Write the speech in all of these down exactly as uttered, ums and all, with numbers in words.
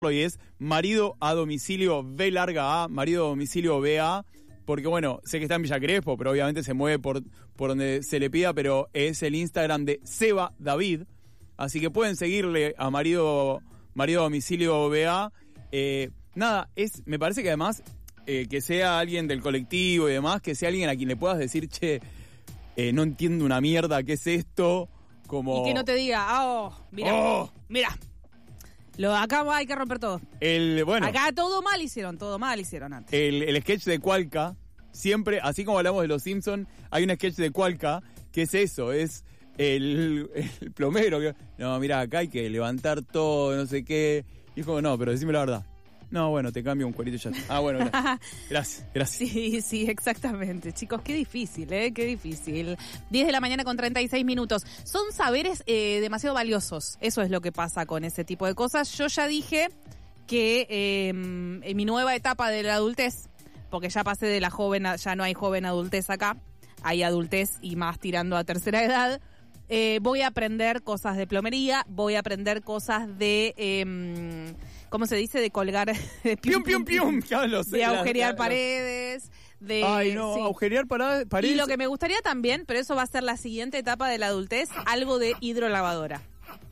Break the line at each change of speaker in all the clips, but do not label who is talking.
y es marido a domicilio B larga A, marido a domicilio B A, porque bueno, sé que está en Villa Crespo, pero obviamente se mueve por, por donde se le pida, pero es el Instagram de Seba David, así que pueden seguirle a marido, marido a domicilio B A. Eh, nada, es, me parece que además eh, que sea alguien del colectivo y demás, que sea alguien a quien le puedas decir, che, eh, no entiendo una mierda, ¿qué es esto? Como...
Y que no te diga, oh, mira,
oh.
mira. Lo, acá hay que romper todo.
El, bueno,
acá todo mal hicieron, todo mal hicieron antes.
El, el sketch de Cualca, siempre, así como hablamos de los Simpsons, hay un sketch de Cualca que es eso, es el, el plomero. Que, no, mira, acá hay que levantar todo, no sé qué. Y es como, no, pero decime la verdad. No, bueno, te cambio un cuerito y ya está. Ah, bueno, gracias. Gracias, gracias.
Sí, sí, exactamente. Chicos, qué difícil, ¿eh? Qué difícil. diez de la mañana con treinta y seis minutos. Son saberes eh, demasiado valiosos. Eso es lo que pasa con ese tipo de cosas. Yo ya dije que eh, en mi nueva etapa de la adultez, porque ya pasé de la joven, a, ya no hay joven adultez acá, hay adultez y más tirando a tercera edad, eh, voy a aprender cosas de plomería, voy a aprender cosas de... Eh, ¿cómo se dice? De colgar... De
pium, pium, pium. Ya lo sé.
De agujerear paredes. De,
Ay, no, sí. agujerear para, paredes.
Y lo que me gustaría también, pero eso va a ser la siguiente etapa de la adultez, algo de hidrolavadora.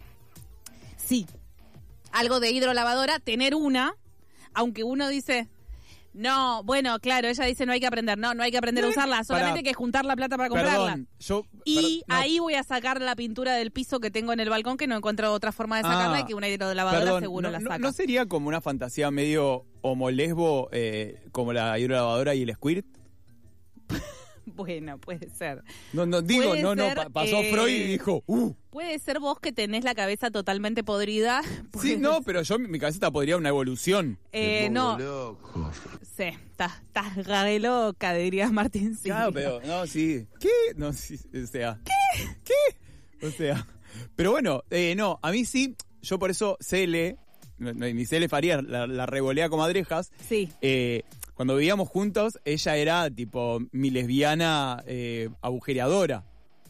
Sí. Algo de hidrolavadora, tener una, aunque uno dice... No, bueno, claro, ella dice no hay que aprender, no, no hay que aprender a usarla, solamente hay que juntar la plata para comprarla.
Perdón, yo,
y
perdón,
ahí
no.
voy a sacar la pintura del piso que tengo en el balcón, que no he encontrado otra forma de sacarla ah, y que una hidrolavadora
perdón,
seguro
no,
la saca.
¿No sería como una fantasía medio homolesbo eh, como la hidrolavadora y el squirt?
Bueno, puede ser.
No, no, digo,
puede
no,
ser,
no, pasó
eh,
Freud y dijo, uh.
Puede ser vos que tenés la cabeza totalmente podrida.
Sí, no, pero yo, mi cabeza está podrida una evolución.
Eh, no. Loco. Sí, estás re loca, diría Martín. Sí.
Claro, pero, no, sí. ¿Qué? No, sí, o sea. ¿Qué? ¿Qué? O sea. Pero bueno, eh, no, a mí sí, yo por eso Cele, ni Cele Farías, la, la revolea comadrejas.
Sí.
Eh, Cuando vivíamos juntos, ella era tipo mi lesbiana eh, agujereadora.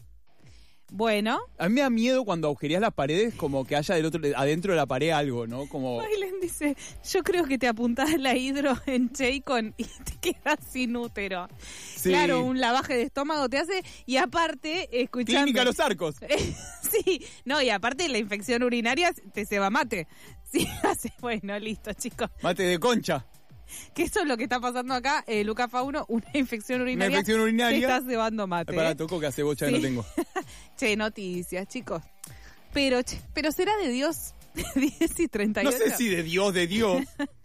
Bueno.
A mí me da miedo cuando agujereas las paredes como que haya del otro, adentro de la pared algo, ¿no? Como...
Maylen dice, yo creo que te apuntás la hidro en Chaycon y te quedas sin útero. Sí. Claro, un lavaje de estómago te hace y aparte, escuchando...
Clínica Los Arcos.
Sí, no, y aparte la infección urinaria te se va mate. Sí, hace, bueno, listo, chicos.
Mate de concha.
Que eso es lo que está pasando acá, eh, Luca Fauno, una infección urinaria.
Una infección urinaria.
Te está cebando mate.
Para, toco que hace bocha sí. Que no tengo.
Che, noticias, chicos. Pero, che, pero será de Dios. diez y treinta y ocho.
No sé si de Dios, de Dios.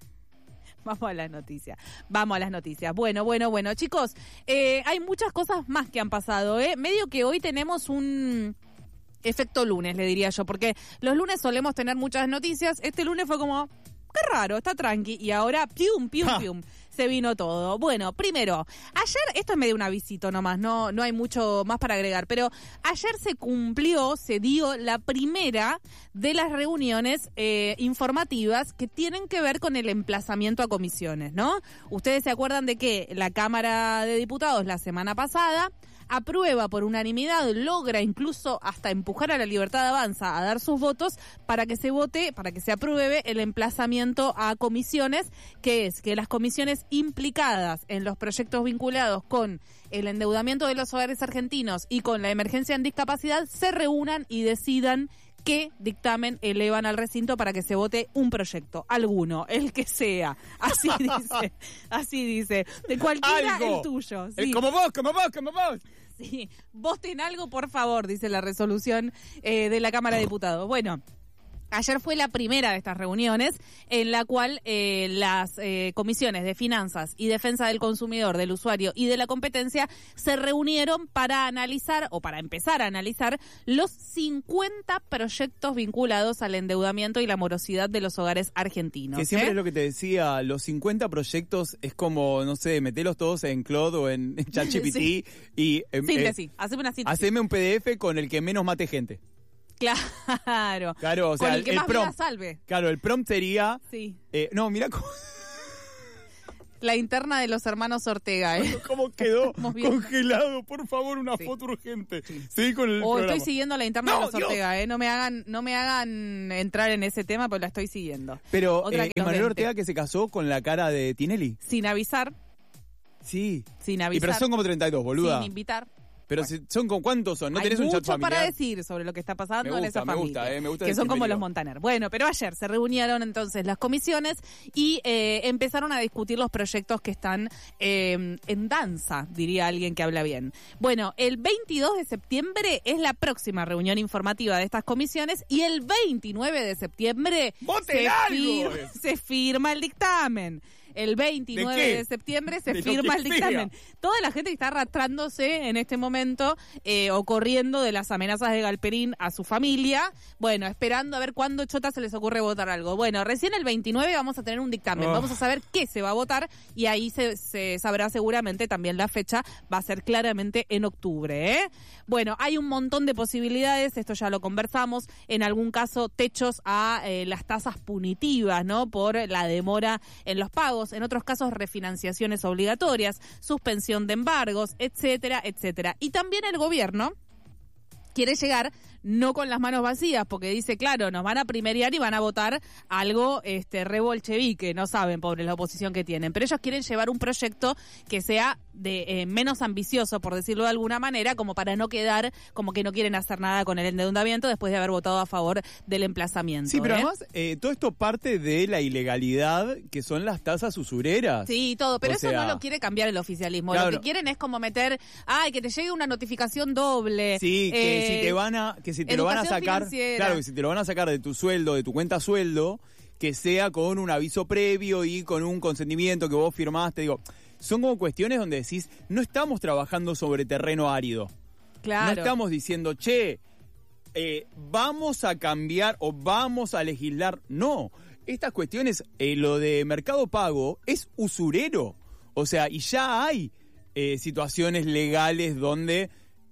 Vamos a las noticias. Vamos a las noticias. Bueno, bueno, bueno. Chicos, eh, hay muchas cosas más que han pasado, ¿eh? Medio que hoy tenemos un... efecto lunes, le diría yo, porque los lunes solemos tener muchas noticias. Este lunes fue como... qué raro, está tranqui. Y ahora, pium, pium, ah. pium, se vino todo. Bueno, primero, ayer, esto es medio un avisito nomás, no, no hay mucho más para agregar, pero ayer se cumplió, se dio la primera de las reuniones eh, informativas que tienen que ver con el emplazamiento a comisiones, ¿no? Ustedes se acuerdan de que la Cámara de Diputados la semana pasada aprueba por unanimidad, logra incluso hasta empujar a la Libertad de Avanza a dar sus votos para que se vote, para que se apruebe el emplazamiento a comisiones, que es que las comisiones implicadas en los proyectos vinculados con el endeudamiento de los hogares argentinos y con la emergencia en discapacidad se reúnan y decidan qué dictamen elevan al recinto para que se vote un proyecto, alguno, el que sea. Así dice, así dice. De cualquiera
algo.
El tuyo. Sí.
El como vos, como vos, como vos.
Sí, voten algo, por favor, dice la resolución eh, de la Cámara de Diputados. Bueno, ayer fue la primera de estas reuniones en la cual eh, las eh, comisiones de Finanzas y Defensa del Consumidor, del Usuario y de la Competencia se reunieron para analizar o para empezar a analizar los cincuenta proyectos vinculados al endeudamiento y la morosidad de los hogares argentinos.
Que siempre
¿eh?
es lo que te decía, los cincuenta proyectos es como, no sé, metelos todos en Claude o en ChatGPT
sí.
y... Eh,
síntesis, eh, haceme una síntesis.
Haceme un P D F con el que menos mate gente.
Claro.
Claro, o sea,
con el que
el,
más
el prompt.
salve.
Claro, el prompt sería...
Sí.
Eh, no, mira cómo...
La interna de los hermanos Ortega, ¿eh?
¿Cómo quedó congelado? Por favor, una
sí.
foto urgente. Seguí con el
Oh,
programa.
estoy siguiendo la interna
¡No,
de los
Dios!
Ortega, ¿eh? No me hagan, no me hagan entrar en ese tema, pero la estoy siguiendo.
Pero
Otra
eh,
que
Emanuel
los
Ortega
veinte.
que se casó con la cara de Tinelli.
Sin avisar,
Sí.
sin
Y
avisar.
pero son como treinta y dos, boluda.
Sin invitar.
Pero
Bueno.
si- son con cuántos son, ¿no
Hay
tenés un
mucho
chat familiar?
para decir sobre lo que está pasando
Me
en
gusta,
esa
me
familia.
gusta, eh, me gusta
que
el
son como
criterio.
los Montaner. Bueno, pero ayer se reunieron entonces las comisiones y eh, empezaron a discutir los proyectos que están eh, en danza, diría alguien que habla bien. Bueno, el veintidós de septiembre es la próxima reunión informativa de estas comisiones y el veintinueve de septiembre
¡Voten
se,
algo!
fir- se firma el dictamen. El veintinueve
¿De
de,
qué?
septiembre se
De lo
firma
que
el dictamen.
sea.
Toda la gente que está arrastrándose en este momento eh, o corriendo de las amenazas de Galperín a su familia, bueno, esperando a ver cuándo chota se les ocurre votar algo. Bueno, recién el veintinueve vamos a tener un dictamen,
Oh.
vamos a saber qué se va a votar y ahí se, se sabrá seguramente también la fecha, va a ser claramente en octubre, ¿eh? Bueno, hay un montón de posibilidades, esto ya lo conversamos, en algún caso techos a eh, las tasas punitivas, ¿no? Por la demora en los pagos, en otros casos refinanciaciones obligatorias, suspensión de embargos, etcétera, etcétera. Y también el gobierno quiere llegar no con las manos vacías, porque dice, claro, nos van a primerear y van a votar algo este re bolchevique, no saben, pobres, la oposición que tienen. Pero ellos quieren llevar un proyecto que sea de eh, menos ambicioso, por decirlo de alguna manera, como para no quedar como que no quieren hacer nada con el endeudamiento después de haber votado a favor del emplazamiento.
Sí, pero
¿eh?
además, eh, todo esto parte de la ilegalidad que son las tasas usureras.
Sí, todo, pero
O
eso
sea,
no lo quiere cambiar el oficialismo.
claro.
Lo que quieren es como meter, ay, que te llegue una notificación doble.
Sí, que
eh,
si te van a, que si te lo van a
educación
sacar,
financiera.
claro, que si te lo van a sacar de tu sueldo, de tu cuenta sueldo, que sea con un aviso previo y con un consentimiento que vos firmaste, digo, son como cuestiones donde decís, no estamos trabajando sobre terreno árido.
Claro.
No estamos diciendo, che, eh, vamos a cambiar o vamos a legislar. No, estas cuestiones, eh, lo de Mercado Pago es usurero. O sea, y ya hay eh, situaciones legales donde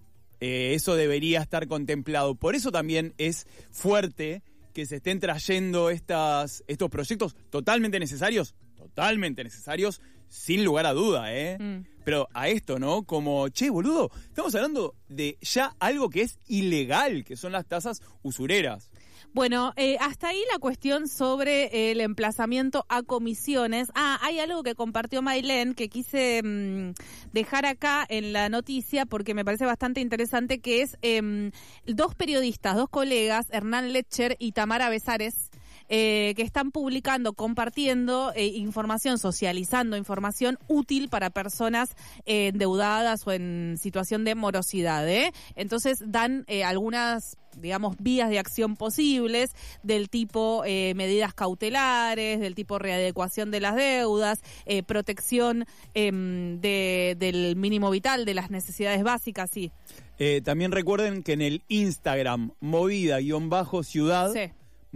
eh, eso debería estar contemplado. Por eso también es fuerte que se estén trayendo estas, estos proyectos totalmente necesarios, totalmente necesarios, sin lugar a duda, ¿eh?
Mm.
Pero a esto, ¿no? Como, che, boludo, estamos hablando de ya algo que es ilegal, que son las tasas usureras.
Bueno, eh, hasta ahí la cuestión sobre el emplazamiento a comisiones. Ah, hay algo que compartió Mailén que quise mmm, dejar acá en la noticia porque me parece bastante interesante, que es eh, dos periodistas, dos colegas, Hernán Letcher y Tamara Besares, Eh, que están publicando, compartiendo eh, información, socializando información útil para personas eh, endeudadas o en situación de morosidad, ¿eh? Entonces dan eh, algunas, digamos, vías de acción posibles del tipo eh, medidas cautelares, del tipo readecuación de las deudas, eh, protección eh, de, del mínimo vital, de las necesidades básicas, sí.
Eh, también recuerden que en el Instagram, movida-ciudad,
Sí.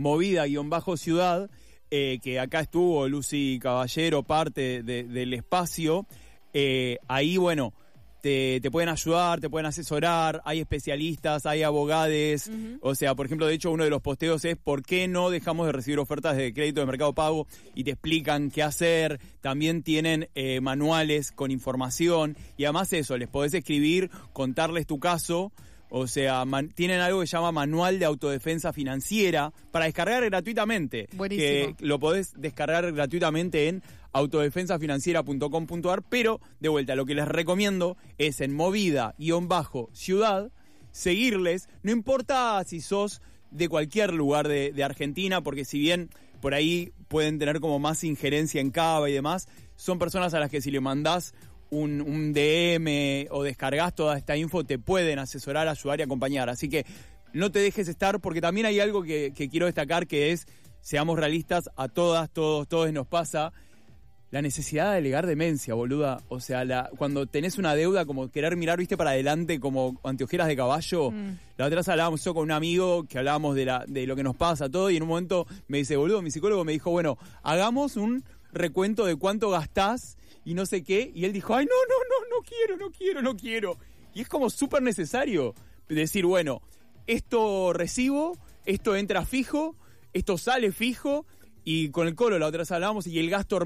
movida-ciudad, eh, que acá estuvo Lucy Caballero, parte de, del espacio, eh, ahí, bueno, te, te pueden ayudar, te pueden asesorar, hay especialistas, hay abogados,
Uh-huh.
o sea, por ejemplo, de hecho, uno de los posteos es ¿por qué no dejamos de recibir ofertas de crédito de Mercado Pago? Y te explican qué hacer, también tienen eh, manuales con información, y además eso, les podés escribir, contarles tu caso. O sea, man, tienen algo que se llama Manual de Autodefensa Financiera para descargar gratuitamente.
Buenísimo.
Que lo podés descargar gratuitamente en autodefensa financiera punto com punto a r, pero de vuelta, lo que les recomiendo es en movida-ciudad, seguirles, no importa si sos de cualquier lugar de, de Argentina, porque si bien por ahí pueden tener como más injerencia en Cava y demás, son personas a las que si le mandás Un, un D M o descargas toda esta info, te pueden asesorar, ayudar y acompañar. Así que no te dejes estar, porque también hay algo que, que quiero destacar, que es, seamos realistas, a todas, todos, todos nos pasa la necesidad de alegar demencia, boluda. O sea, la, cuando tenés una deuda, como querer mirar, viste, para adelante como anteojeras de caballo. Mm. La otra vez hablábamos yo con un amigo que hablábamos de, la, de lo que nos pasa, todo, y en un momento me dice, boludo, mi psicólogo me dijo, bueno, hagamos un recuento de cuánto gastás y no sé qué, y él dijo, ay, no, no, no, no quiero, no quiero, no quiero. Y es como súper necesario decir, bueno, esto recibo, esto entra fijo, esto sale fijo, y con el colo la otra vez hablábamos, y el gasto hormiga.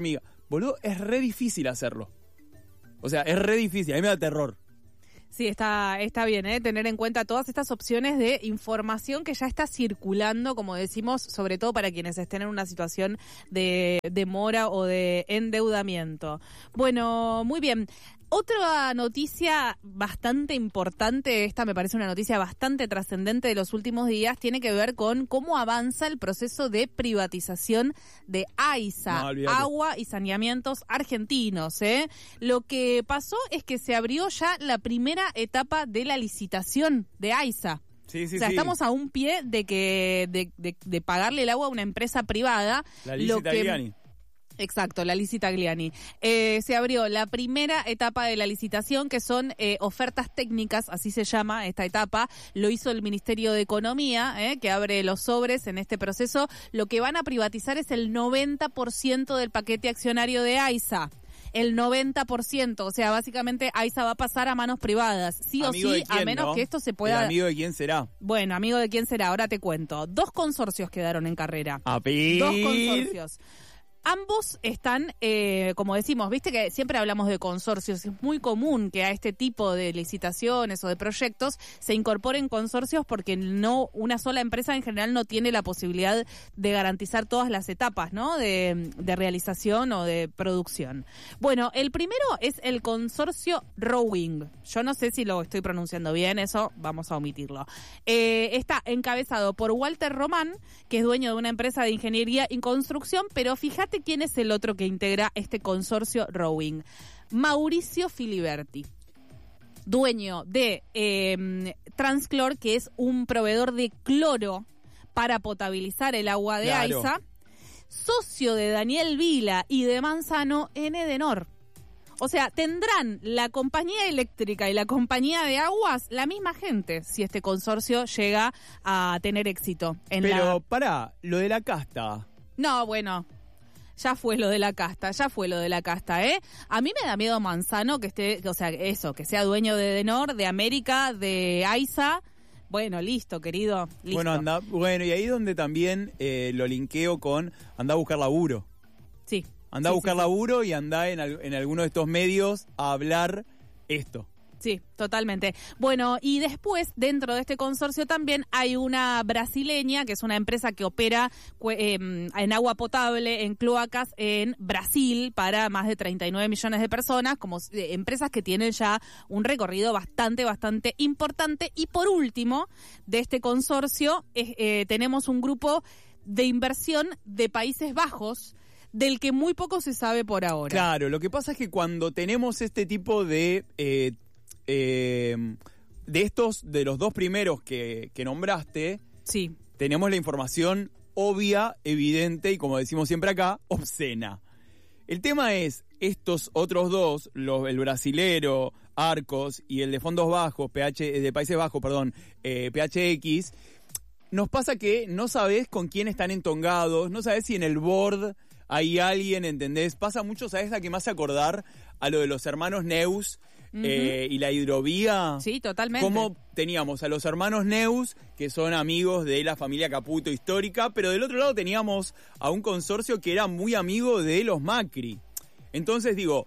boludo, es re difícil hacerlo. O sea, es re difícil, a mí me da terror.
Sí, está, está bien, ¿eh? Tener en cuenta todas estas opciones de información que ya está circulando, como decimos, sobre todo para quienes estén en una situación de demora o de endeudamiento. Bueno, muy bien. Otra noticia bastante importante, esta me parece una noticia bastante trascendente de los últimos días, tiene que ver con cómo avanza el proceso de privatización de AISA,
no,
Agua y Saneamientos Argentinos. ¿eh? Lo que pasó es que se abrió ya la primera etapa de la licitación de AISA.
Sí, sí,
o sea,
sí.
estamos a un pie de que de, de, de pagarle el agua a una empresa privada.
La Lizzie Tagliani.
Exacto, la Lizzie Tagliani. Eh, se abrió la primera etapa de la licitación, que son eh, ofertas técnicas, así se llama esta etapa. Lo hizo el Ministerio de Economía, eh, que abre los sobres en este proceso. Lo que van a privatizar es el noventa por ciento del paquete accionario de AISA. El noventa por ciento, o sea, básicamente AISA va a pasar a manos privadas, sí
¿Amigo
o
de
sí,
quién,
a menos
no?
que esto se pueda...
¿El amigo de quién será?
Bueno, amigo de quién será, ahora te cuento. Dos consorcios quedaron en carrera.
A pedir.
Dos consorcios. Ambos están, eh, como decimos, viste que siempre hablamos de consorcios, es muy común que a este tipo de licitaciones o de proyectos se incorporen consorcios porque no una sola empresa en general no tiene la posibilidad de garantizar todas las etapas, ¿no? De, de realización o de producción. Bueno, el primero es el consorcio Rowing. Yo no sé si lo estoy pronunciando bien, eso vamos a omitirlo. Eh, está encabezado por Walter Román, que es dueño de una empresa de ingeniería y construcción, pero fíjate quién es el otro que integra este consorcio Rowing. Mauricio Filiberti, dueño de eh, Transclor, que es un proveedor de cloro para potabilizar el agua de
Claro.
AISA, socio de Daniel Vila y de Manzano en Edenor. O sea, tendrán la compañía eléctrica y la compañía de aguas la misma gente si este consorcio llega a tener éxito. En
Pero,
la...
pará, lo de la casta.
No, bueno, ya fue lo de la casta, ya fue lo de la casta, ¿eh? A mí me da miedo Manzano que esté, o sea, eso, que sea dueño de Edenor, de América, de AISA. Bueno, listo, querido, listo.
Bueno, anda, bueno, y ahí donde también eh, lo linkeo con anda a buscar laburo.
Sí.
Anda
sí,
a buscar
sí,
laburo y anda en, al- en alguno de estos medios a hablar esto.
Sí, totalmente. Bueno, y después, dentro de este consorcio también hay una brasileña, que es una empresa que opera cue- eh, en agua potable, en cloacas, en Brasil, para más de treinta y nueve millones de personas, como eh, empresas que tienen ya un recorrido bastante, bastante importante. Y por último, de este consorcio, eh, eh, tenemos un grupo de inversión de Países Bajos, del que muy poco se sabe por ahora.
Claro, lo que pasa es que cuando tenemos este tipo de... Eh, eh, de estos, de los dos primeros que, que nombraste,
Sí.
tenemos la información obvia, evidente y, como decimos siempre acá, obscena. El tema es, estos otros dos, los, el brasilero, Arcos, y el de fondos bajos, P H, de Países Bajos, perdón, eh, P H X, nos pasa que no sabés con quién están entongados, no sabés si en el board hay alguien, ¿entendés? Pasa mucho, ¿sabés a qué me hace acordar? A lo de los hermanos Neus,
Ujú.
eh, y la hidrovía.
Sí, totalmente.
Como teníamos a los hermanos Neus, que son amigos de la familia Caputo histórica, pero del otro lado teníamos a un consorcio que era muy amigo de los Macri. Entonces digo,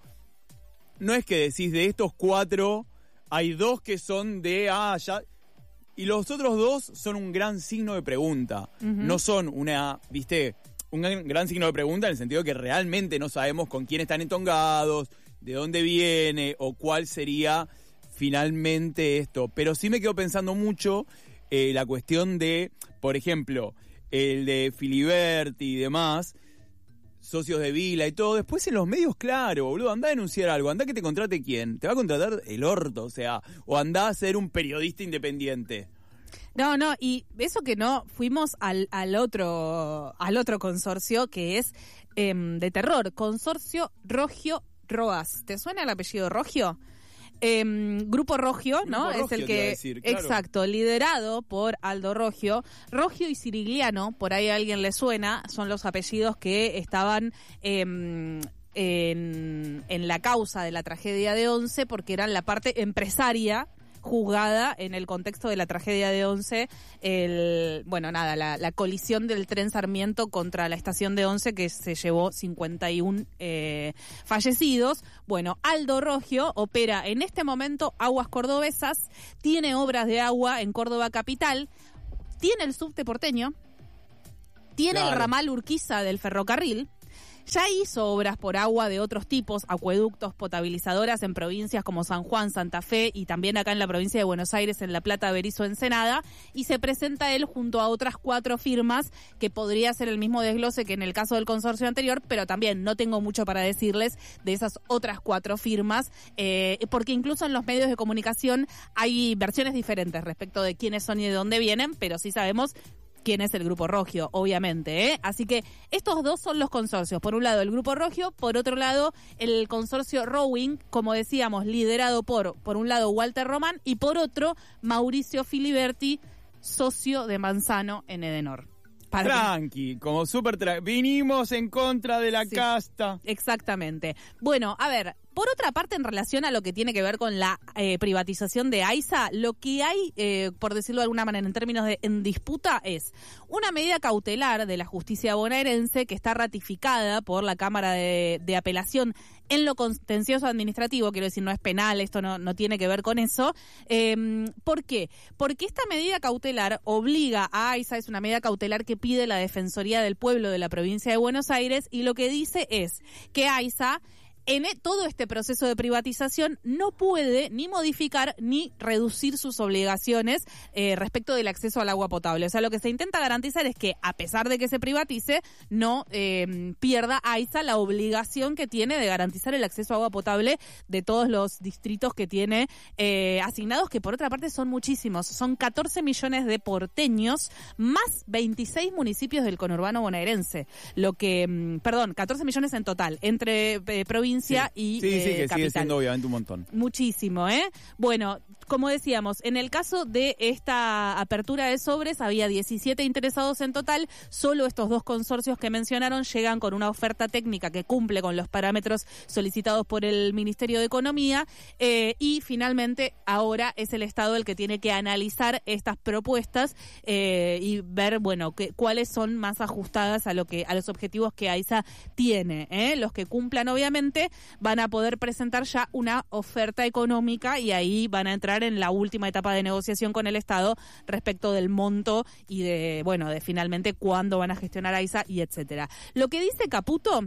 no es que decís de estos cuatro, hay dos que son de, ah, ya... Y los otros dos son un gran signo de pregunta.
Ujú.
No son una, viste, un gran, gran signo de pregunta en el sentido que realmente no sabemos con quién están entongados, de dónde viene o cuál sería finalmente esto. Pero sí me quedo pensando mucho eh, la cuestión de, por ejemplo, el de Filiberti y demás, socios de Vila y todo. Después en los medios, claro, boludo, andá a denunciar algo, andá que te contrate quién. Te va a contratar el orto, o sea, o andá a ser un periodista independiente.
No, no, y eso que no, fuimos al, al otro al otro consorcio que es eh, de terror, Consorcio Rogio Roas. ¿Te suena el apellido Rogio? Eh, Grupo Rogio, ¿no?
Grupo
es el
Rogio, te iba a
que,
decir, claro.
exacto, liderado por Aldo Rogio. Rogio y Cirigliano, por ahí a alguien le suena, son los apellidos que estaban eh, en, en la causa de la tragedia de Once, porque eran la parte empresaria juzgada en el contexto de la tragedia de Once, el, bueno, nada, la, la colisión del tren Sarmiento contra la estación de Once, que se llevó cincuenta y uno eh, fallecidos. Bueno, Aldo Roggio opera en este momento Aguas Cordobesas, tiene obras de agua en Córdoba capital, tiene el subte porteño, tiene claro. el ramal Urquiza del ferrocarril. Ya hizo obras por agua de otros tipos, acueductos, potabilizadoras en provincias como San Juan, Santa Fe y también acá en la provincia de Buenos Aires, en La Plata, Berisso, Ensenada, y se presenta él junto a otras cuatro firmas, que podría ser el mismo desglose que en el caso del consorcio anterior, pero también no tengo mucho para decirles de esas otras cuatro firmas, eh, porque incluso en los medios de comunicación hay versiones diferentes respecto de quiénes son y de dónde vienen, pero sí sabemos quién es el Grupo Roggio, obviamente, ¿eh? Así que estos dos son los consorcios. Por un lado el Grupo Roggio, por otro lado el consorcio Rowing, como decíamos, liderado por, por un lado Walter Román y por otro Mauricio Filiberti, socio de Manzano en Edenor.
Para Tranqui, que... como súper tra... vinimos en contra de la sí, casta.
Exactamente. Bueno, a ver, por otra parte, en relación a lo que tiene que ver con la eh, privatización de AISA, lo que hay, eh, por decirlo de alguna manera, en términos de en disputa, es una medida cautelar de la justicia bonaerense que está ratificada por la Cámara de, de Apelación en lo contencioso administrativo, quiero decir, no es penal, esto no, no tiene que ver con eso. Eh, ¿Por qué? Porque esta medida cautelar obliga a AISA, es una medida cautelar que pide la Defensoría del Pueblo de la provincia de Buenos Aires, y lo que dice es que AISA, en todo este proceso de privatización, no puede ni modificar ni reducir sus obligaciones eh, respecto del acceso al agua potable. O sea, lo que se intenta garantizar es que, a pesar de que se privatice, no eh, pierda AISA la obligación que tiene de garantizar el acceso a agua potable de todos los distritos que tiene eh, asignados, que por otra parte son muchísimos. Son catorce millones de porteños, más veintiséis municipios del conurbano bonaerense. Lo que, perdón, catorce millones en total, entre eh, provincias Sí, y
sí,
eh,
sí, que
capital.
Sigue siendo obviamente un montón.
Muchísimo, ¿eh? Bueno, como decíamos, en el caso de esta apertura de sobres había diecisiete interesados en total, solo estos dos consorcios que mencionaron llegan con una oferta técnica que cumple con los parámetros solicitados por el Ministerio de Economía eh, y finalmente ahora es el Estado el que tiene que analizar estas propuestas eh, y ver, bueno, que, cuáles son más ajustadas a lo que a los objetivos que AISA tiene, ¿eh? Los que cumplan, obviamente, van a poder presentar ya una oferta económica y ahí van a entrar en la última etapa de negociación con el Estado respecto del monto y de, bueno, de finalmente cuándo van a gestionar AISA y etcétera. Lo que dice Caputo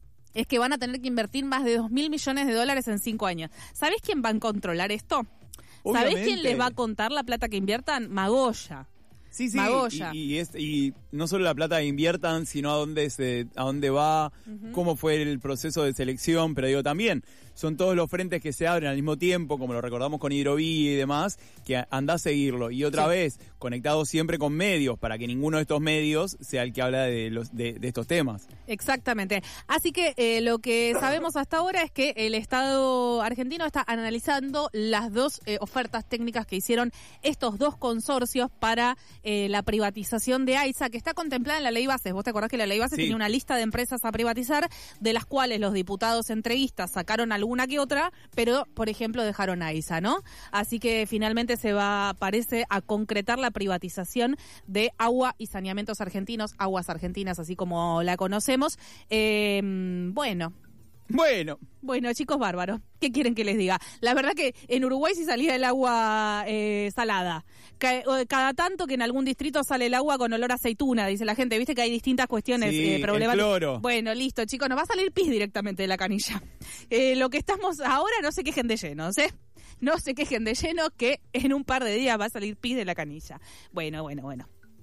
es que van a tener que invertir más de dos mil millones de dólares en cinco años. ¿Sabés quién va a controlar esto?
Obviamente.
¿Sabés quién les va a contar la plata que inviertan? Magoya.
Sí, sí,
Magoya.
Y, y, es, y no solo la plata que inviertan, sino a dónde se, a dónde va, uh-huh. cómo fue el proceso de selección, pero digo también, son todos los frentes que se abren al mismo tiempo, como lo recordamos con Hidrovía y demás, que anda a seguirlo. Y otra sí. vez, conectados siempre con medios, para que ninguno de estos medios sea el que habla de, los, de, de estos temas.
Exactamente. Así que eh, lo que sabemos hasta ahora es que el Estado argentino está analizando las dos eh, ofertas técnicas que hicieron estos dos consorcios para eh, la privatización de AISA, que está contemplada en la ley Bases. ¿Vos te acordás que la ley Bases sí. tenía una lista de empresas a privatizar, de las cuales los diputados entreguistas sacaron alguna que otra, pero, por ejemplo, dejaron AISA, ¿no? Así que finalmente se va, parece, a concretar la privatización de Agua y Saneamientos Argentinos, Aguas Argentinas, así como la conocemos. Eh, bueno...
Bueno.
Bueno, chicos bárbaros, ¿qué quieren que les diga? La verdad que en Uruguay sí salía el agua eh, salada. Cada tanto que en algún distrito sale el agua con olor a aceituna, dice la gente. Viste que hay distintas cuestiones
sí,
eh, problemáticas.
El cloro.
Bueno, listo, chicos, nos va a salir pis directamente de la canilla. Eh, lo que estamos ahora, no se quejen de llenos, ¿eh? No se quejen de llenos, que en un par de días va a salir pis de la canilla. Bueno, bueno, bueno.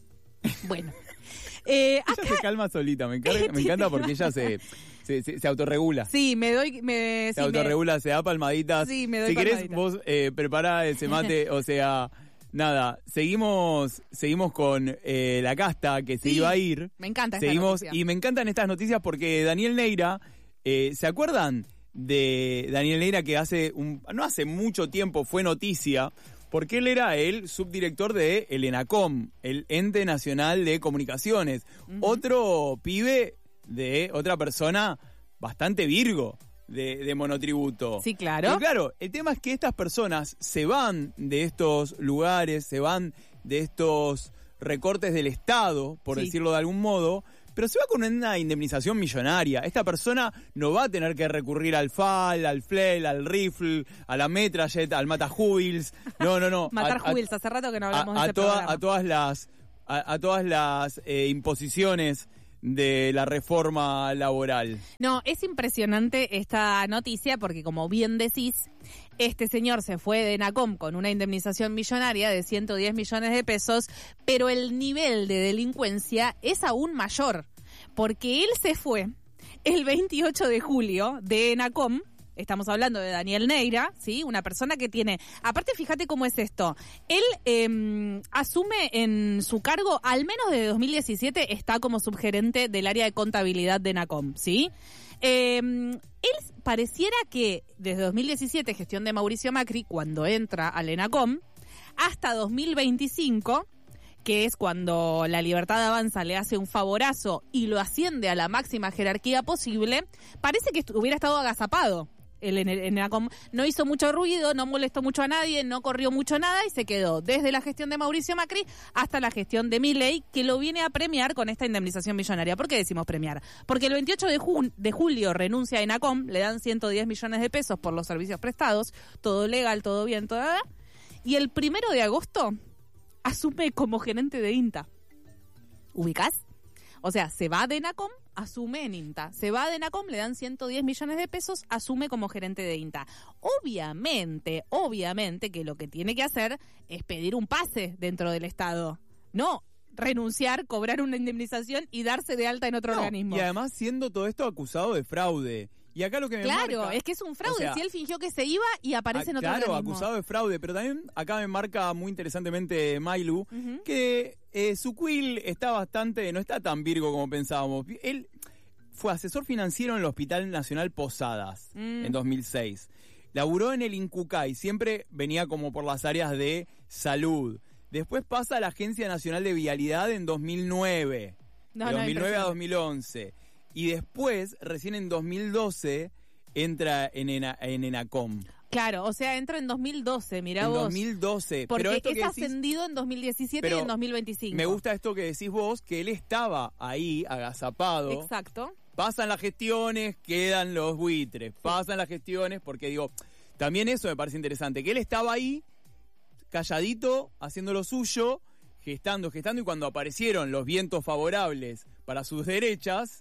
Bueno. Eh,
acá... Ella se calma solita, me, encarga, me encanta porque ella se... Se, se, se autorregula.
Sí, me doy... Me,
se
sí,
autorregula,
me...
se da palmaditas.
Sí, me doy
si
palmaditas.
Si querés, vos eh, prepará ese mate, o sea... Nada, seguimos seguimos con eh, la casta que se
sí,
iba a ir.
Me encanta
seguimos,
esta noticia.
Y me encantan estas noticias porque Daniel Neira, eh, ¿se acuerdan de Daniel Neira que hace un, no hace mucho tiempo fue noticia? Porque él era el subdirector de el ENACOM, el Ente Nacional de Comunicaciones. Uh-huh. Otro pibe de otra persona bastante virgo de, de monotributo.
Sí, claro.
Pero claro, el tema es que estas personas se van de estos lugares, se van de estos recortes del Estado, por
Sí.
decirlo de algún modo, pero se va con una indemnización millonaria. Esta persona no va a tener que recurrir al F A L, al F L E L, al Rifle, a la Metrallet, al Matajubils. No, no, no.
Matar
a,
Jubils, hace rato que no hablamos
a,
de
a
ese
toda-
programa.
a todas las a, a todas las eh, imposiciones de la reforma laboral.
No, es impresionante esta noticia porque, como bien decís, este señor se fue de ENACOM con una indemnización millonaria de ciento diez millones de pesos, pero el nivel de delincuencia es aún mayor, porque él se fue el veintiocho de julio de ENACOM. Estamos hablando de Daniel Neira, ¿sí? Una persona que tiene... Aparte, fíjate cómo es esto. Él eh, asume en su cargo, al menos desde dos mil diecisiete, está como subgerente del área de contabilidad de ENACOM, ¿sí? Eh, él pareciera que desde dos mil diecisiete, gestión de Mauricio Macri, cuando entra al ENACOM, hasta dos mil veinticinco... que es cuando la Libertad Avanza le hace un favorazo y lo asciende a la máxima jerarquía posible, parece que estu- hubiera estado agazapado. El ENACOM no hizo mucho ruido, no molestó mucho a nadie, no corrió mucho nada y se quedó desde la gestión de Mauricio Macri hasta la gestión de Milei, que lo viene a premiar con esta indemnización millonaria. ¿Por qué decimos premiar? Porque el veintiocho de, jun- de julio renuncia a ENACOM, le dan ciento diez millones de pesos por los servicios prestados, todo legal, todo bien, todo... Y el primero de agosto asume como gerente de INTA. ¿Ubicás? O sea, se va de ENACOM, asume en INTA. Se va de ENACOM, le dan ciento diez millones de pesos, asume como gerente de INTA. Obviamente, obviamente que lo que tiene que hacer es pedir un pase dentro del Estado. No renunciar, cobrar una indemnización y darse de alta en otro
No,
organismo.
y además siendo todo esto acusado de fraude. Y acá lo que me
Claro,
marca,
es que es un fraude.
o sea,
si él fingió que se iba y aparece en
Ah,
otro
claro,
organismo.
acusado de fraude, pero también acá me marca muy interesantemente Mailu,
Ujú.
que eh, su quill está bastante, no está tan virgo como pensábamos. Él fue asesor financiero en el Hospital Nacional Posadas
Mm.
en dos mil seis. Laburó en el INCUCAI, siempre venía como por las áreas de salud. Después pasa a la Agencia Nacional de Vialidad en dos mil nueve,
No,
de
no,
dos mil nueve a
impresionante.
dos mil once. Y después, recién en dos mil doce, entra en, Ena- en ENACOM.
Claro, o sea, entra en dos mil doce, mirá
En
vos.
dos mil doce.
Porque
pero esto
es
que decís,
ascendido en dos mil diecisiete y
pero
en dos mil veinticinco.
me gusta esto que decís vos, que él estaba ahí, agazapado.
Exacto.
Pasan las gestiones, quedan los buitres. Pasan las gestiones, porque digo, también eso me parece interesante, que él estaba ahí, calladito, haciendo lo suyo, gestando, gestando, y cuando aparecieron los vientos favorables para sus derechas,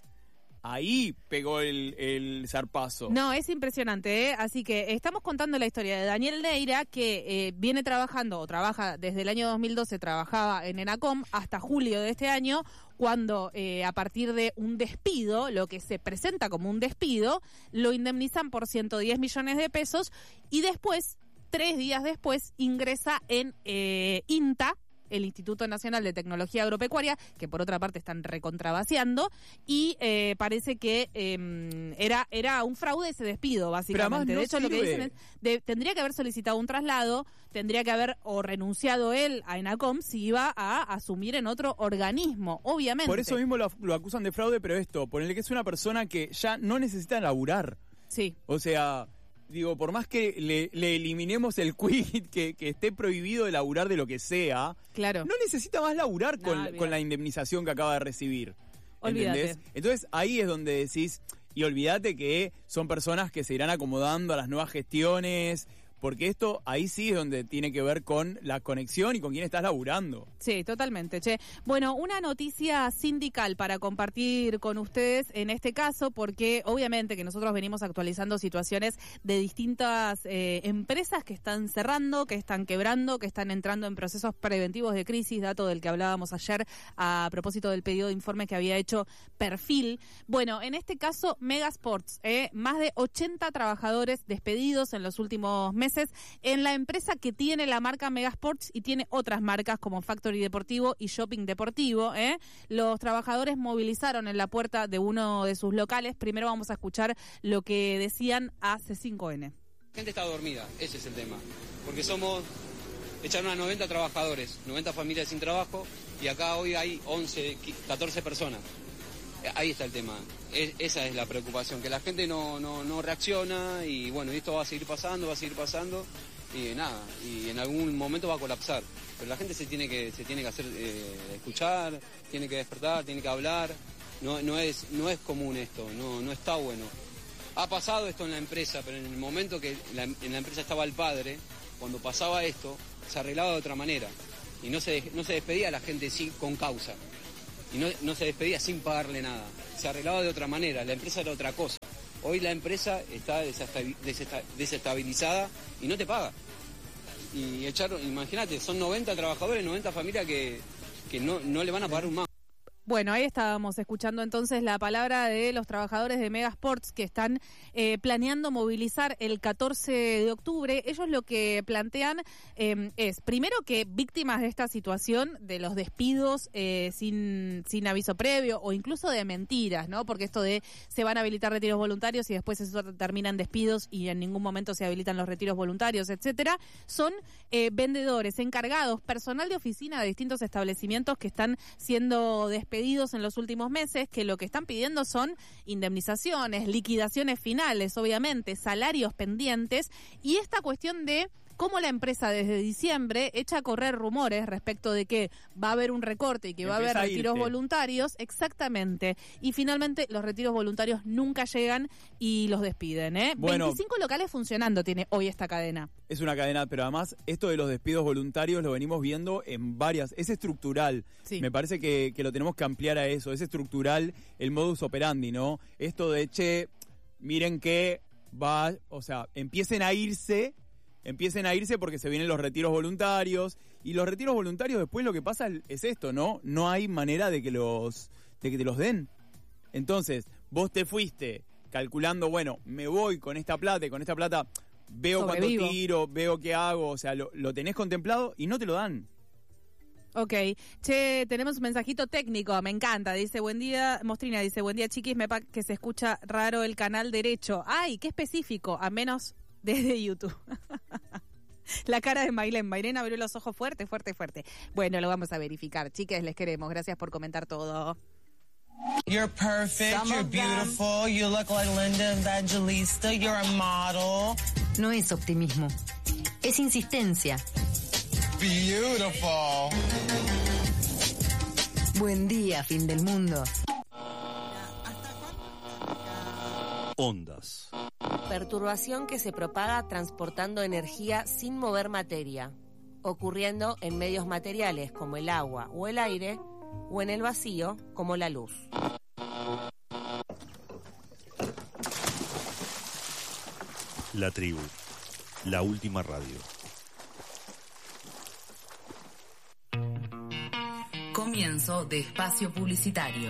ahí pegó el, el zarpazo.
No, es impresionante, ¿eh? Así que estamos contando la historia de Daniel Neira, que eh, viene trabajando, o trabaja desde el año dos mil doce, trabajaba en ENACOM hasta julio de este año, cuando eh, a partir de un despido, lo que se presenta como un despido, lo indemnizan por ciento diez millones de pesos y después, tres días después, ingresa en eh, INTA, el Instituto Nacional de Tecnología Agropecuaria, que por otra parte están recontravaciando, y eh, parece que eh, era era un fraude ese despido, básicamente.
además no
de hecho, lo que
sirve.
dicen es, de, tendría que haber solicitado un traslado, tendría que haber o renunciado él a ENACOM si iba a asumir en otro organismo, obviamente.
Por eso mismo lo, lo acusan de fraude, pero esto, ponerle que es una persona que ya no necesita laburar.
Sí.
O sea, digo, por más que le, le eliminemos el quit, que, que esté prohibido de laburar de lo que sea,
Claro.
no necesita más laburar
No,
con,
olvídate.
con la indemnización que acaba de recibir.
Olvídate.
¿Entendés? Entonces ahí es donde decís, y olvídate que son personas que se irán acomodando a las nuevas gestiones, porque esto ahí sí es donde tiene que ver con la conexión y con quién estás laburando.
Sí, totalmente, che. Bueno, una noticia sindical para compartir con ustedes en este caso, porque obviamente que nosotros venimos actualizando situaciones de distintas eh, empresas que están cerrando, que están quebrando, que están entrando en procesos preventivos de crisis, dato del que hablábamos ayer a propósito del pedido de informe que había hecho Perfil. Bueno, en este caso, Megasports, eh, más de ochenta trabajadores despedidos en los últimos meses en la empresa que tiene la marca Megasports y tiene otras marcas como Factory Deportivo y Shopping Deportivo. ¿eh? Los trabajadores movilizaron en la puerta de uno de sus locales. Primero vamos a escuchar lo que decían a C cinco N.
La gente está dormida, ese es el tema. Porque somos, echaron a noventa trabajadores, noventa familias sin trabajo, y acá hoy hay once, catorce personas. Ahí está el tema. Es, esa es la preocupación, que la gente no, no, no reacciona y bueno, esto va a seguir pasando, va a seguir pasando y nada, y en algún momento va a colapsar. Pero la gente se tiene que, se tiene que hacer eh, escuchar, tiene que despertar, tiene que hablar. No, no, es, no es común esto, no, no está bueno. Ha pasado esto en la empresa, pero en el momento que la, en la empresa estaba el padre, cuando pasaba esto, se arreglaba de otra manera. Y no se, no se despedía a la gente sin, con causa. Y no, no se despedía sin pagarle nada. Se arreglaba de otra manera, la empresa era otra cosa. Hoy la empresa está desestabilizada y no te paga. Y echaron, imagínate, son noventa trabajadores, noventa familias que, que no, no le van a pagar un mango.
Bueno, ahí estábamos escuchando entonces la palabra de los trabajadores de Mega Sports que están eh, planeando movilizar el catorce de octubre. Ellos lo que plantean eh, es, primero, que víctimas de esta situación, de los despidos eh, sin, sin aviso previo o incluso de mentiras, ¿no? Porque esto de se van a habilitar retiros voluntarios y después eso termina en despidos y en ningún momento se habilitan los retiros voluntarios, etcétera, son eh, vendedores, encargados, personal de oficina de distintos establecimientos que están siendo despedidos pedidos en los últimos meses, que lo que están pidiendo son indemnizaciones, liquidaciones finales, obviamente, salarios pendientes, y esta cuestión de cómo la empresa desde diciembre echa a correr rumores respecto de que va a haber un recorte y que va a haber retiros voluntarios, exactamente, y finalmente los retiros voluntarios nunca llegan y los despiden, ¿eh? Bueno, veinticinco locales funcionando tiene hoy esta cadena.
Es una cadena, pero además esto de los despidos voluntarios lo venimos viendo en varias, es estructural, sí. Me parece que, que lo tenemos que ampliar a eso, es estructural el modus operandi, ¿no? Esto de, che, miren que va, o sea, empiecen a irse empiecen a irse porque se vienen los retiros voluntarios, y los retiros voluntarios después lo que pasa es esto, ¿no? No hay manera de que los de que te los den. Entonces, vos te fuiste calculando, bueno, me voy con esta plata y con esta plata veo Sobrevivo. cuánto tiro, veo qué hago, o sea, lo, lo tenés contemplado y no te lo dan.
Ok, che, tenemos un mensajito técnico, me encanta, dice, buen día, Mostrina dice, buen día chiquis, me pa que se escucha raro el canal derecho. Ay, qué específico, a menos desde YouTube. La cara de Maylén. Maylén abrió los ojos fuerte, fuerte, fuerte. Bueno, lo vamos a verificar. Chiques, les queremos. Gracias por comentar todo.
You're perfect, Some you're beautiful, you look like Linda Evangelista, you're a model.
No es optimismo, es insistencia.
Beautiful.
Buen día, fin del mundo.
Ondas.
Perturbación que se propaga transportando energía sin mover materia, ocurriendo en medios materiales como el agua o el aire, o en el vacío como la luz.
La tribu, la última radio.
Comienzo de espacio publicitario.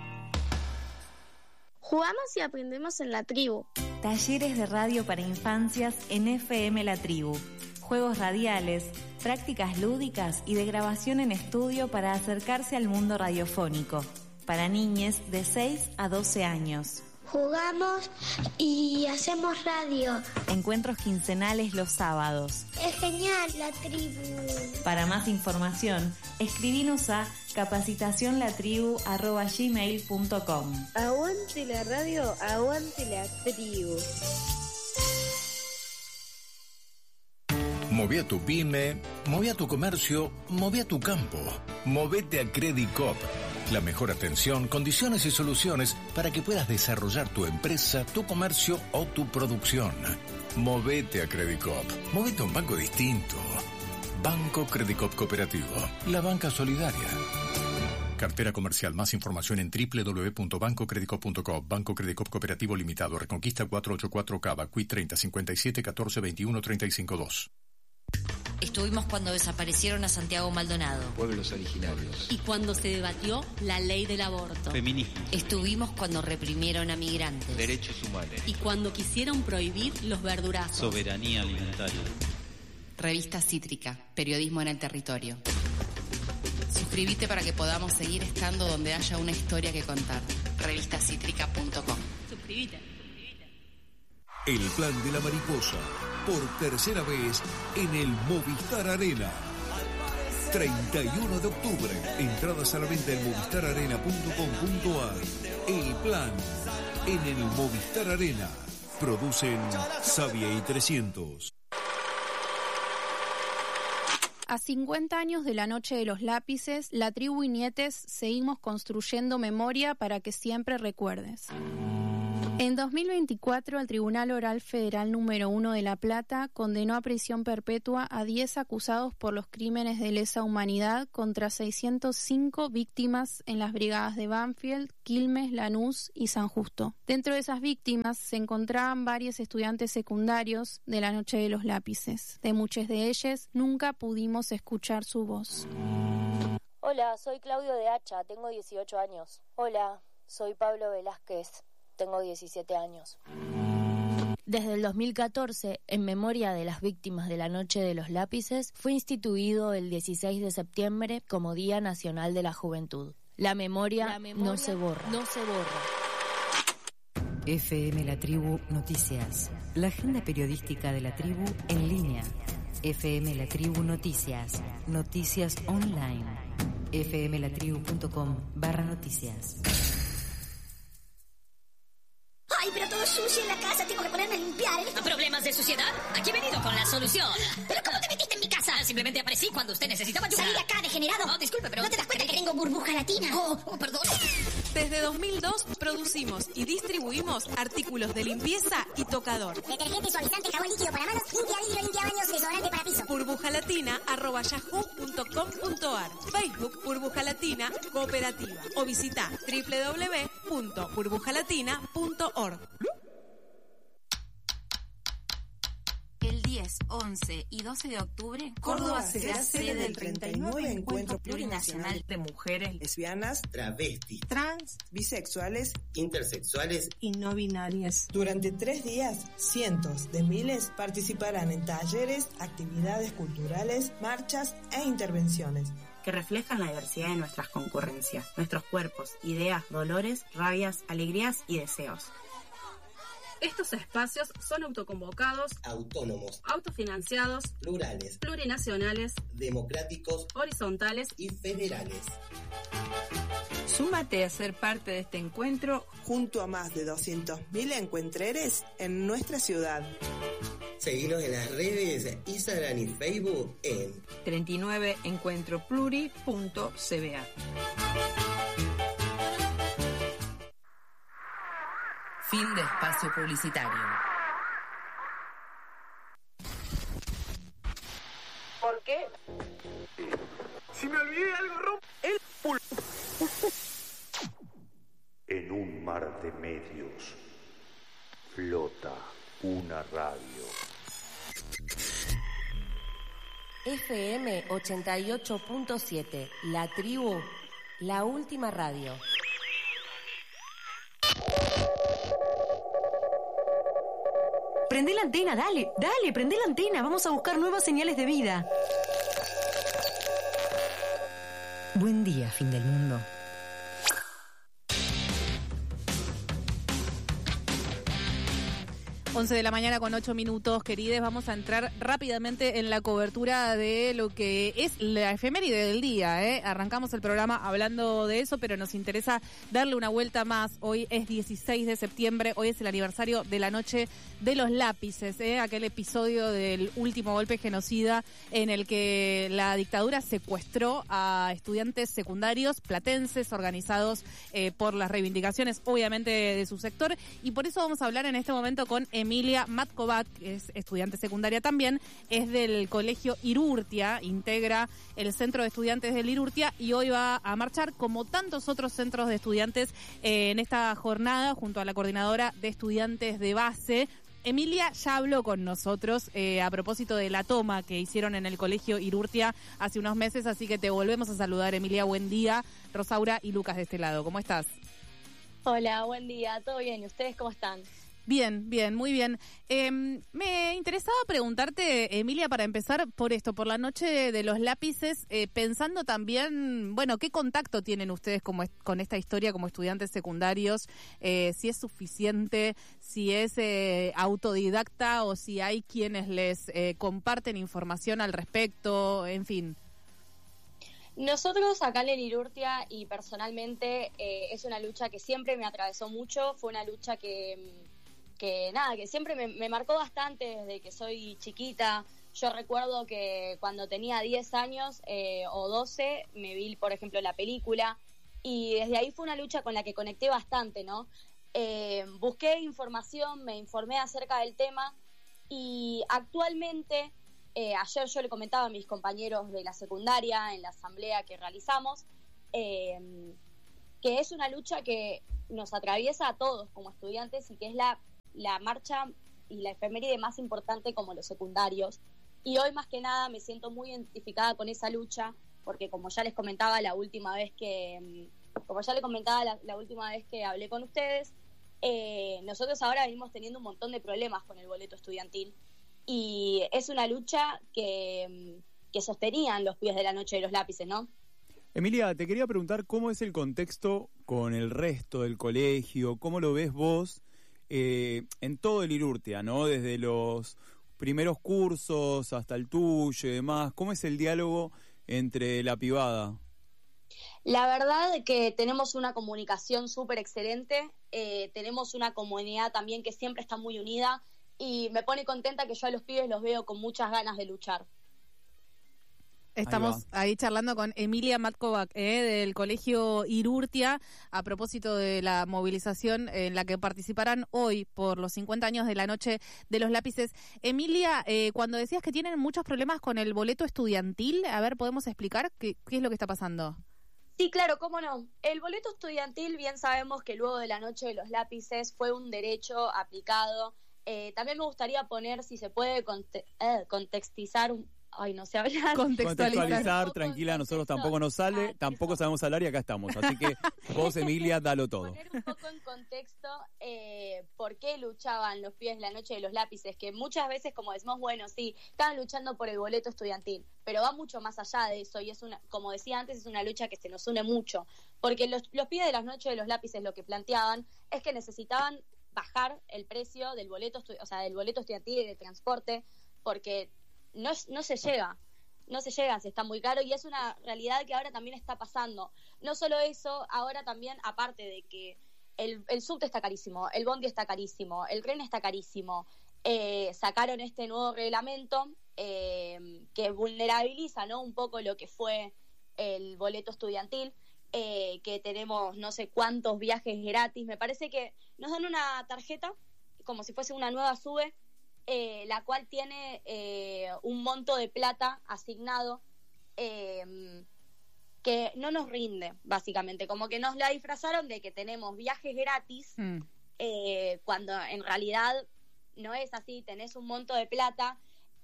Jugamos y aprendemos en la tribu.
Talleres de radio para infancias en F M La Tribu. Juegos radiales, prácticas lúdicas y de grabación en estudio para acercarse al mundo radiofónico. Para niñes de seis a doce años.
Jugamos y hacemos radio.
Encuentros quincenales los sábados.
Es genial la tribu.
Para más información, escribinos a capacitacionlatribu arroba gmail punto com.
Aguante la radio, aguante la tribu.
Moví a tu pyme, moví a tu comercio, moví a tu campo. Movete a Credicop. La mejor atención, condiciones y soluciones para que puedas desarrollar tu empresa, tu comercio o tu producción. Movete a Credicop. Movete a un banco distinto. Banco Credicop Cooperativo. La banca solidaria. Cartera comercial. Más información en doble u doble u doble u punto banco credicop punto com. Banco Credicop Cooperativo Limitado. Reconquista cuatrocientos ochenta y cuatro Cava. Q I treinta cincuenta y siete catorce veintiuno treinta y cinco dos.
Estuvimos cuando desaparecieron a Santiago Maldonado.
Pueblos originarios.
Y cuando se debatió la ley del aborto.
Feminismo.
Estuvimos cuando reprimieron a migrantes.
Derechos humanos.
Y cuando quisieron prohibir los verdurazos.
Soberanía alimentaria.
Revista Cítrica, periodismo en el territorio. Suscríbete para que podamos seguir estando donde haya una historia que contar. revista cítrica punto com.
Suscríbete.
El plan de la mariposa, por tercera vez en el Movistar Arena. treinta y uno de octubre. Entradas a la venta en movistar arena punto com punto a r. El Plan, en el Movistar Arena. Producen Savia y trescientos.
A cincuenta años de la Noche de los Lápices, la tribu y nietes seguimos construyendo memoria para que siempre recuerdes. En dos mil veinticuatro, el Tribunal Oral Federal número uno de La Plata condenó a prisión perpetua a diez acusados por los crímenes de lesa humanidad contra seiscientas cinco víctimas en las brigadas de Banfield, Quilmes, Lanús y San Justo. Dentro de esas víctimas se encontraban varios estudiantes secundarios de la Noche de los Lápices. De muchos de ellos nunca pudimos escuchar su voz.
Hola, soy Claudio de Hacha, tengo dieciocho años. Hola, soy Pablo Velázquez. Tengo diecisiete años. Desde el dos mil catorce, en memoria de las víctimas de la Noche de los Lápices, fue instituido el dieciséis de septiembre como Día Nacional de la Juventud. La memoria, la memoria no se borra. No se borra.
F M La Tribu Noticias. La agenda periodística de la tribu en línea. F M La Tribu Noticias. Noticias online. f m la tribu punto com barra noticias.
Ay, pero todo sucio en la casa, tengo que ponerme a limpiar. ¿eh?
¿Problemas de suciedad? Aquí he venido con la solución.
¿Pero cómo te metiste en mi casa?
Simplemente aparecí cuando usted necesitaba ayuda.
Salí de acá, degenerado.
No, disculpe, pero...
¿No te das cuenta que tengo burbuja latina?
Oh, oh, perdón.
Desde dos mil dos producimos y distribuimos artículos de limpieza y tocador.
Detergente, suavizante, jabón líquido para manos, limpia vidrio, limpia baños, desodorante para piso.
burbujalatina arroba yahoo punto com punto a r. Facebook Burbuja Latina Cooperativa. O visita doble u doble u doble u punto burbujalatina punto org.
El diez, once y doce de octubre, Córdoba será sede del treinta y nueve Encuentro Plurinacional de Mujeres
Lesbianas,
Travestis,
Trans, Bisexuales,
Intersexuales
y No Binarias. Durante tres días, cientos de miles participarán en talleres, actividades culturales, marchas e intervenciones
que reflejan la diversidad de nuestras concurrencias, nuestros cuerpos, ideas, dolores, rabias, alegrías y deseos.
Estos espacios son autoconvocados,
autónomos,
autofinanciados,
plurales,
plurinacionales,
democráticos,
horizontales
y federales.
Súmate a ser parte de este encuentro
junto a más de doscientos mil encuentreres en nuestra ciudad.
Seguinos en las redes Instagram y Facebook en
treinta y nueve encuentro pluri punto c b a.
Fin de espacio publicitario.
¿Por qué? Si me olvidé algo, romp el pul...
En un mar de medios flota una radio.
F M ochenta y ocho punto siete, La Tribu, la última radio.
Prende la antena, dale, dale, prende la antena. Vamos a buscar nuevas señales de vida.
Buen día, fin del mundo.
once de la mañana con ocho minutos, querides. Vamos a entrar rápidamente en la cobertura de lo que es la efeméride del día, ¿eh? Arrancamos el programa hablando de eso, pero nos interesa darle una vuelta más. Hoy es dieciséis de septiembre, hoy es el aniversario de la Noche de los Lápices, ¿eh? Aquel episodio del último golpe genocida en el que la dictadura secuestró a estudiantes secundarios platenses organizados eh, por las reivindicaciones, obviamente, de su sector. Y por eso vamos a hablar en este momento con Emilia Matkovac, que es estudiante secundaria también, es del colegio Irurtia, integra el centro de estudiantes del Irurtia y hoy va a marchar, como tantos otros centros de estudiantes, eh, en esta jornada junto a la coordinadora de estudiantes de base. Emilia ya habló con nosotros eh, a propósito de la toma que hicieron en el colegio Irurtia hace unos meses, así que te volvemos a saludar, Emilia. Buen día. Rosaura y Lucas de este lado, ¿cómo estás?
Hola, buen día, ¿todo bien? ¿Y ustedes cómo están?
Bien, bien, muy bien. Eh, me interesaba preguntarte, Emilia, para empezar por esto, por la Noche de los Lápices, eh, pensando también, bueno, ¿qué contacto tienen ustedes como est- con esta historia como estudiantes secundarios? Eh, si es suficiente, si es eh, autodidacta o si hay quienes les eh, comparten información al respecto, en fin.
Nosotros acá en el Irurtia y personalmente eh, es una lucha que siempre me atravesó mucho, fue una lucha que, que nada, que siempre me, me marcó bastante desde que soy chiquita. Yo recuerdo que cuando tenía diez años eh, o doce me vi, por ejemplo, la película y desde ahí fue una lucha con la que conecté bastante, ¿no? Eh, busqué información, me informé acerca del tema y actualmente... Eh, ayer yo le comentaba a mis compañeros de la secundaria en la asamblea que realizamos eh, que es una lucha que nos atraviesa a todos como estudiantes y que es la, la marcha y la efeméride más importante como los secundarios, y hoy más que nada me siento muy identificada con esa lucha porque como ya les comentaba la última vez que como ya les comentaba la, la última vez que hablé con ustedes, eh, nosotros ahora venimos teniendo un montón de problemas con el boleto estudiantil. Y es una lucha que, que sostenían los pibes de la noche de los lápices, ¿no?
Emilia, te quería preguntar cómo es el contexto con el resto del colegio, cómo lo ves vos eh, en todo el Irurtia, ¿no? Desde los primeros cursos hasta el tuyo y demás, ¿cómo es el diálogo entre la pibada?
La verdad que tenemos una comunicación súper excelente, eh, tenemos una comunidad también que siempre está muy unida. Y me pone contenta que yo a los pibes los veo con muchas ganas de luchar.
Estamos ahí, ahí charlando con Emilia Matkovac, eh, del Colegio Irurtia, a propósito de la movilización en la que participarán hoy por los cincuenta años de la Noche de los Lápices. Emilia, eh, cuando decías que tienen muchos problemas con el boleto estudiantil, a ver, ¿podemos explicar qué, qué es lo que está pasando?
Sí, claro, cómo no. El boleto estudiantil, bien sabemos que luego de la Noche de los Lápices fue un derecho aplicado. Eh, también me gustaría poner, si se puede, conte- eh, contextizar un... Ay, no sé hablar.
Contextualizar, Contextualizar tranquila, a nosotros tampoco nos sale, tampoco sabemos hablar y acá estamos. Así que vos, Emilia, dalo todo.
Poner un poco en contexto eh, por qué luchaban los pibes de la Noche de los Lápices, que muchas veces, como decimos, bueno, sí, estaban luchando por el boleto estudiantil, pero va mucho más allá de eso y es una, como decía antes, es una lucha que se nos une mucho, porque los, los pibes de la Noche de los Lápices lo que planteaban es que necesitaban bajar el precio del boleto, estu- o sea, del boleto estudiantil y de transporte, porque no, no se llega, no se llega, se está muy caro y es una realidad que ahora también está pasando. No solo eso, ahora también, aparte de que el, el subte está carísimo, el bondi está carísimo, el tren está carísimo, eh, sacaron este nuevo reglamento eh, que vulnerabiliza, ¿no?, un poco lo que fue el boleto estudiantil. Eh, que tenemos no sé cuántos viajes gratis, me parece que nos dan una tarjeta como si fuese una nueva SUBE, eh, la cual tiene eh, un monto de plata asignado eh, que no nos rinde, básicamente, como que nos la disfrazaron de que tenemos viajes gratis, mm. eh, cuando en realidad no es así, tenés un monto de plata.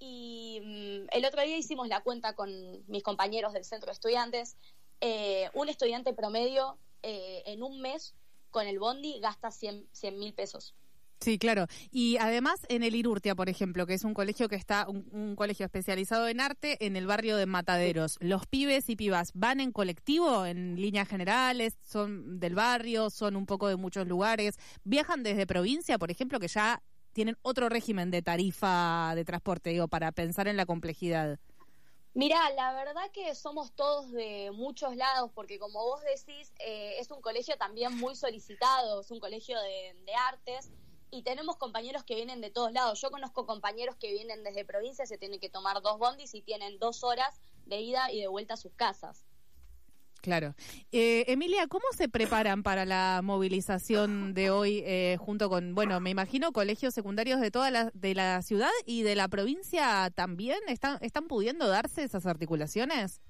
Y mm, el otro día hicimos la cuenta con mis compañeros del centro de estudiantes. Eh, un estudiante promedio eh, en un mes con el bondi gasta cien mil pesos.
Sí, claro. Y además en el Irurtia, por ejemplo, que es un colegio que está, un, un colegio especializado en arte en el barrio de Mataderos. ¿Los pibes y pibas van en colectivo, en líneas generales? ¿Son del barrio? ¿Son un poco de muchos lugares? ¿Viajan desde provincia, por ejemplo, que ya tienen otro régimen de tarifa de transporte, digo, para pensar en la complejidad?
Mirá, la verdad que somos todos de muchos lados, porque como vos decís, eh, es un colegio también muy solicitado, es un colegio de, de artes, y tenemos compañeros que vienen de todos lados. Yo conozco compañeros que vienen desde provincia, se tienen que tomar dos bondis y tienen dos horas de ida y de vuelta a sus casas.
Claro. Eh, Emilia, ¿cómo se preparan para la movilización de hoy eh, junto con, bueno, me imagino colegios secundarios de toda la, de la ciudad y de la provincia también? ¿Están, están pudiendo darse esas articulaciones?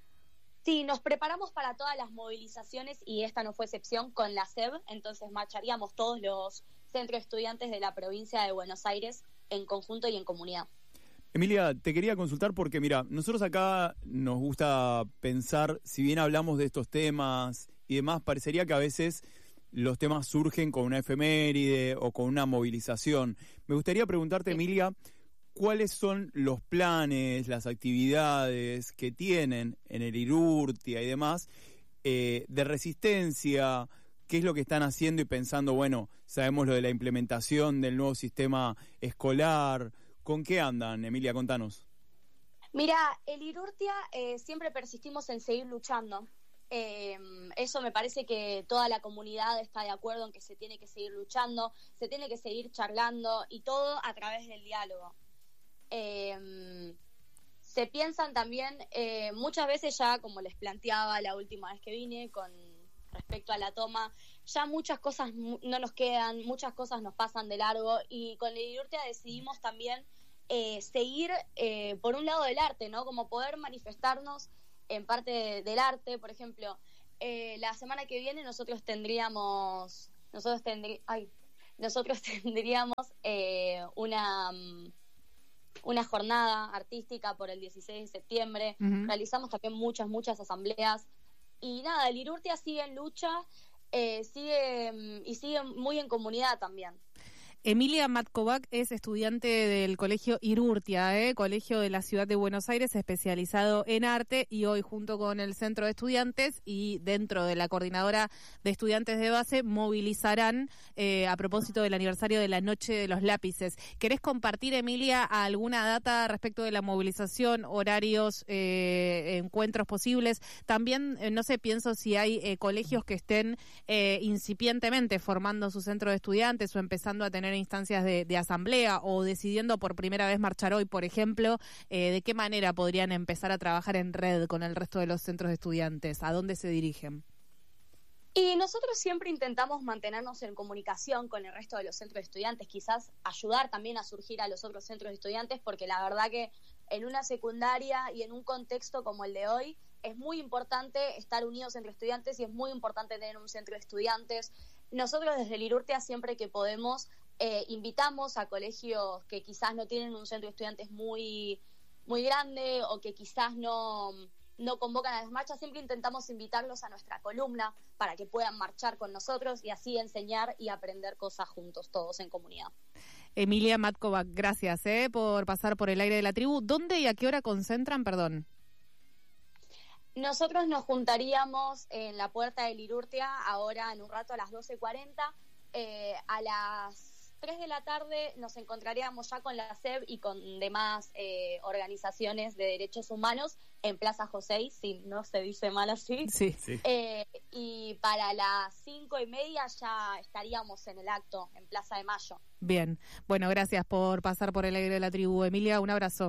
Sí, nos preparamos para todas las movilizaciones y esta no fue excepción con la S E B, entonces marcharíamos todos los centros estudiantes de la provincia de Buenos Aires en conjunto y en comunidad.
Emilia, te quería consultar porque, mira, nosotros acá nos gusta pensar, si bien hablamos de estos temas y demás, parecería que a veces los temas surgen con una efeméride o con una movilización. Me gustaría preguntarte, Emilia, ¿cuáles son los planes, las actividades que tienen en el Irurtia y demás eh, de resistencia? ¿Qué es lo que están haciendo y pensando? Bueno, sabemos lo de la implementación del nuevo sistema escolar. ¿Con qué andan, Emilia? Contanos.
Mira, el Irurtia eh, siempre persistimos en seguir luchando. Eh, eso me parece que toda la comunidad está de acuerdo en que se tiene que seguir luchando, se tiene que seguir charlando y todo a través del diálogo. Eh, se piensan también, eh, muchas veces ya, como les planteaba la última vez que vine, con respecto a la toma, ya muchas cosas no nos quedan, muchas cosas nos pasan de largo y con el Irurtia decidimos también eh, seguir eh, por un lado del arte, ¿no? Como poder manifestarnos en parte de, del arte. Por ejemplo, eh, la semana que viene nosotros tendríamos nosotros tendrí, ay, nosotros tendríamos eh, una una jornada artística por el dieciséis de septiembre. Uh-huh. Realizamos también muchas muchas asambleas y nada, el Irurtia sigue en lucha, eh, sigue y sigue muy en comunidad también.
Emilia Matkovac es estudiante del Colegio Irurtia, ¿eh? Colegio de la Ciudad de Buenos Aires, especializado en arte, y hoy junto con el Centro de Estudiantes y dentro de la Coordinadora de Estudiantes de Base movilizarán eh, a propósito del aniversario de la Noche de los Lápices. ¿Querés compartir, Emilia, alguna data respecto de la movilización, horarios, eh, encuentros posibles? También, eh, no sé, pienso si hay eh, colegios que estén eh, incipientemente formando su centro de estudiantes o empezando a tener instancias de, de asamblea o decidiendo por primera vez marchar hoy, por ejemplo. Eh, ¿de qué manera podrían empezar a trabajar en red con el resto de los centros de estudiantes? ¿A dónde se dirigen?
Y nosotros siempre intentamos mantenernos en comunicación con el resto de los centros de estudiantes, quizás ayudar también a surgir a los otros centros de estudiantes, porque la verdad que en una secundaria y en un contexto como el de hoy es muy importante estar unidos entre estudiantes y es muy importante tener un centro de estudiantes. Nosotros desde el Irurtia siempre que podemos eh, invitamos a colegios que quizás no tienen un centro de estudiantes muy, muy grande o que quizás no, no convocan a las marchas, siempre intentamos invitarlos a nuestra columna para que puedan marchar con nosotros y así enseñar y aprender cosas juntos, todos en comunidad.
Emilia Matkovac, gracias eh, por pasar por el aire de la tribu. ¿Dónde y a qué hora concentran? Perdón.
Nosotros nos juntaríamos en la puerta del Irurtia ahora en un rato a las doce cuarenta. Eh, a las tres de la tarde nos encontraríamos ya con la S E B y con demás eh, organizaciones de derechos humanos en Plaza José, si no se dice mal así.
Sí, sí.
Eh, y para las cinco y media ya estaríamos en el acto en Plaza de Mayo.
Bien, bueno, gracias por pasar por el aire de la tribu. Emilia, un abrazo.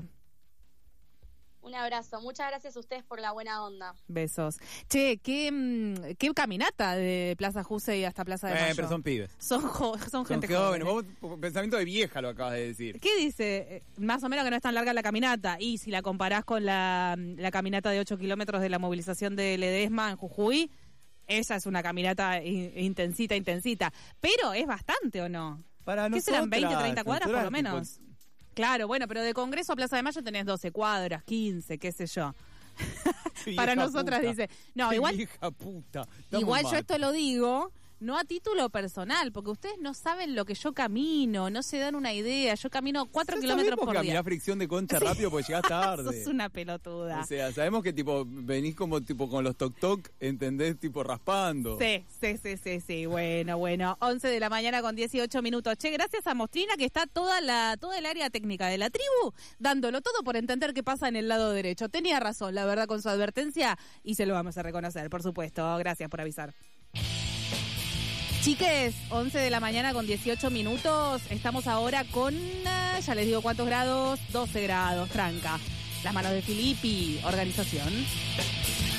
Un abrazo. Muchas gracias a ustedes por la buena onda.
Besos. Che, ¿qué, qué caminata de Plaza Jusey hasta Plaza de Mayo?
Eh, pero son pibes.
Son, jo- son,
son
gente
jóvenes.
joven.
Vos, pensamiento de vieja lo acabas de decir.
¿Qué dice? Más o menos que no es tan larga la caminata. Y si la comparás con la, la caminata de ocho kilómetros de la movilización de Ledesma en Jujuy, esa es una caminata in, intensita, intensita. Pero es bastante, ¿o no?
Para
¿Qué
nosotras,
serán veinte, treinta cuadras por lo menos?
Tipo,
claro, bueno, pero de Congreso a Plaza de Mayo tenés doce cuadras, quince, qué sé yo. Para
vieja
nosotras
puta.
dice, no,
Qué
igual
vieja puta. Estamos
igual
mal.
yo esto lo digo no a título personal, porque ustedes no saben lo que yo camino, no se dan una idea. Yo camino cuatro kilómetros por día.
Caminás fricción de concha
Sí.
rápido porque llegás tarde.
Sos una pelotuda.
O sea, sabemos que tipo venís como tipo con los toc toc, ¿entendés? Tipo raspando.
Sí, sí, sí, sí, sí. Bueno, bueno. once de la mañana con dieciocho minutos. Che, gracias a Mostrina, que está toda la toda el área técnica de la tribu dándolo todo por entender qué pasa en el lado derecho. Tenía razón, la verdad, con su advertencia y se lo vamos a reconocer, por supuesto. Gracias por avisar. Chiques, once de la mañana con dieciocho minutos. Estamos ahora con, eh, ya les digo cuántos grados, doce grados, tranca. Las manos de Filippi, organización.